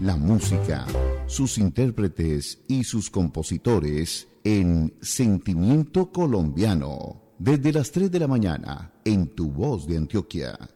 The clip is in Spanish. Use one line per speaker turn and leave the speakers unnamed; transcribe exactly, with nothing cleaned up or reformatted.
La música, sus intérpretes y sus compositores en Sentimiento Colombiano. Desde las tres de la mañana, en Tu Voz de Antioquia.